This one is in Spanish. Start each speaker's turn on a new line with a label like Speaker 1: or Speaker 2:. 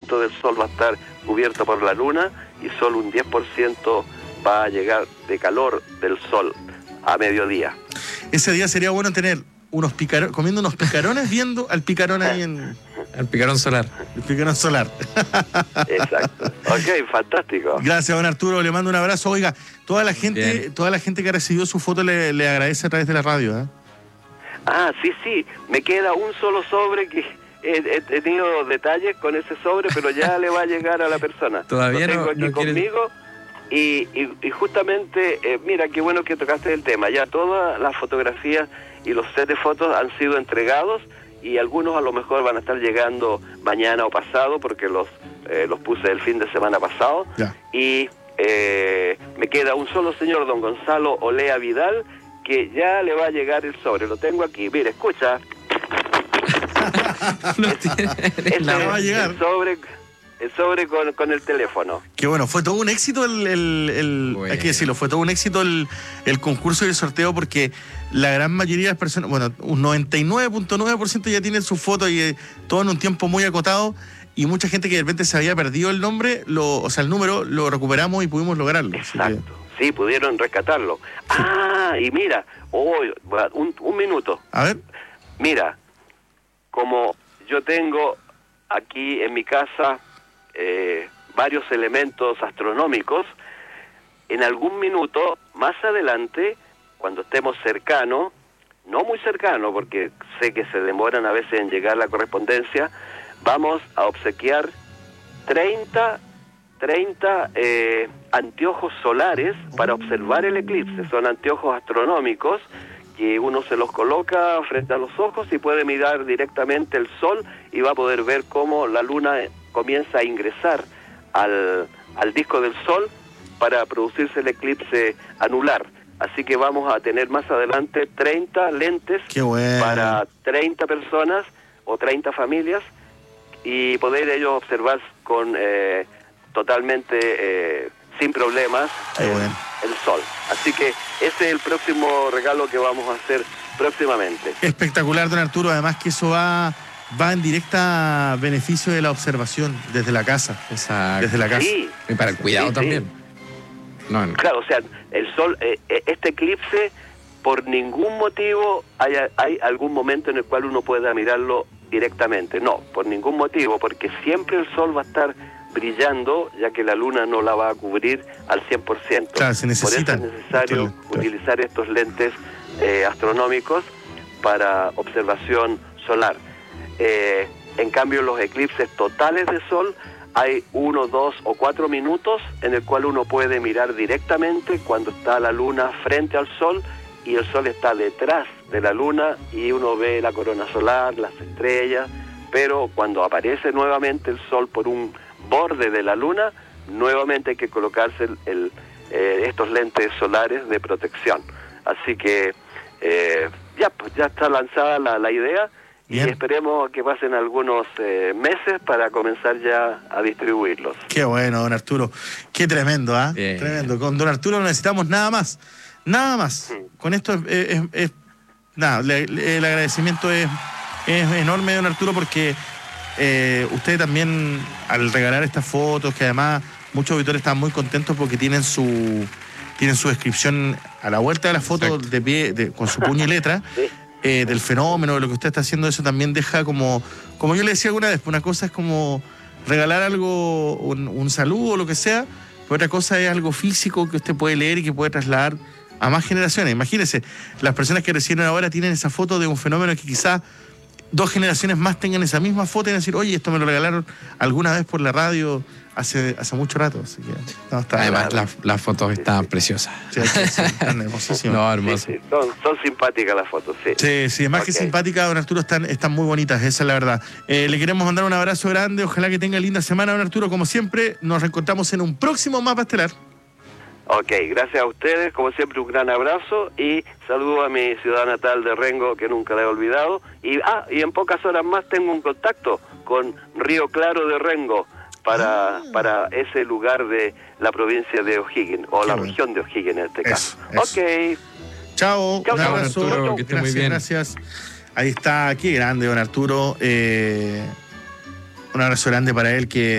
Speaker 1: 90% del sol va a estar cubierto por la luna y solo un 10% va a llegar de calor del sol a mediodía.
Speaker 2: Ese día sería bueno tener unos picarones, comiendo unos picarones, viendo al picarón ahí en...
Speaker 3: El picarón solar.
Speaker 2: El picarón solar.
Speaker 1: Exacto. Ok, fantástico.
Speaker 2: Gracias, don Arturo, le mando un abrazo. Oiga, toda la gente que ha recibido su foto le agradece a través de la radio, ¿eh?
Speaker 1: Ah, sí, me queda un solo sobre que he tenido detalles con ese sobre, pero ya le va a llegar a la persona.
Speaker 3: Todavía
Speaker 1: lo tengo aquí conmigo. Y justamente, mira, qué bueno que tocaste el tema. Ya todas las fotografías y los sets de fotos han sido entregados y algunos a lo mejor van a estar llegando mañana o pasado porque los puse el fin de semana pasado.
Speaker 2: Ya.
Speaker 1: Y me queda un solo señor, don Gonzalo Olea Vidal, que ya le va a llegar el sobre. Lo tengo aquí. Mira, escucha.
Speaker 2: Va a llegar.
Speaker 1: El sobre con el teléfono.
Speaker 2: Que bueno, fue todo un éxito
Speaker 3: Bueno.
Speaker 2: hay que decirlo, fue todo un éxito el concurso y el sorteo porque la gran mayoría de las personas, bueno, un 99.9% ya tienen su foto y todo en un tiempo muy acotado y mucha gente que de repente se había perdido el nombre, el número, lo recuperamos y pudimos lograrlo.
Speaker 1: Exacto, sí, pudieron rescatarlo. Sí. Ah, y mira, un minuto.
Speaker 2: A ver.
Speaker 1: Mira, como yo tengo aquí en mi casa varios elementos astronómicos, en algún minuto más adelante, cuando estemos cercano, no muy cercano porque sé que se demoran a veces en llegar la correspondencia, vamos a obsequiar 30 anteojos solares para observar el eclipse. Son anteojos astronómicos que uno se los coloca frente a los ojos y puede mirar directamente el sol y va a poder ver cómo la luna comienza a ingresar al disco del sol para producirse el eclipse anular. Así que vamos a tener más adelante 30 lentes para 30 personas o 30 familias y poder ellos observar con totalmente sin problemas el sol. Así que ese es el próximo regalo que vamos a hacer próximamente.
Speaker 2: Espectacular, don Arturo. Además que eso va en directa beneficio de la observación desde la casa.
Speaker 3: Exacto.
Speaker 2: Desde la casa.
Speaker 1: Sí.
Speaker 3: Y para el cuidado también. No.
Speaker 1: Claro, o sea, el sol, este eclipse, por ningún motivo hay algún momento en el cual uno pueda mirarlo directamente. No, por ningún motivo, porque siempre el sol va a estar brillando, ya que la luna no la va a cubrir al 100%.
Speaker 2: Claro, se necesita.
Speaker 1: Por eso es necesario utilizar estos lentes astronómicos para observación solar. En cambio, los eclipses totales de sol hay 1, 2 o 4 minutos en el cual uno puede mirar directamente cuando está la luna frente al sol y el sol está detrás de la luna y uno ve la corona solar, las estrellas, pero cuando aparece nuevamente el sol por un borde de la luna, nuevamente hay que colocarse estos lentes solares de protección. Así que ya está lanzada la idea. Bien. Y esperemos que pasen algunos meses para comenzar ya a distribuirlos.
Speaker 2: Qué bueno, don Arturo. Qué tremendo, ¿ah? ¿Eh? Tremendo. Con don Arturo no necesitamos nada más. Nada más. Con esto nada, el agradecimiento es enorme, don Arturo, porque usted también, al regalar estas fotos, que además muchos auditores están muy contentos porque tienen su descripción a la vuelta de la foto de pie, con su puño y letra. Sí. Del fenómeno, de lo que usted está haciendo, eso también deja como yo le decía alguna vez, una cosa es como regalar algo, un saludo o lo que sea, pero otra cosa es algo físico que usted puede leer y que puede trasladar a más generaciones. Imagínense, las personas que reciben ahora tienen esa foto de un fenómeno que quizás 2 generaciones más tengan esa misma foto y decir, oye, esto me lo regalaron alguna vez por la radio hace mucho rato. Así que,
Speaker 3: además, las fotos están preciosas.
Speaker 2: Sí, están hermosísimas.
Speaker 3: No, hermosas.
Speaker 1: Sí. Son simpáticas las fotos, sí.
Speaker 2: Sí, más que simpáticas, don Arturo, están muy bonitas, esa es la verdad. Le queremos mandar un abrazo grande, ojalá que tenga linda semana, don Arturo, como siempre. Nos reencontramos en un próximo Mapa Estelar.
Speaker 1: Ok, gracias a ustedes, como siempre un gran abrazo y saludo a mi ciudad natal de Rengo, que nunca la he olvidado. Y en pocas horas más tengo un contacto con Río Claro de Rengo para ese lugar de la provincia de O'Higgins, o la región de O'Higgins en este caso.
Speaker 2: Eso.
Speaker 1: Ok.
Speaker 2: Chao, un abrazo.
Speaker 3: Arturo, que esté muy bien.
Speaker 2: Gracias. Ahí está, qué grande don Arturo. Un abrazo grande para él que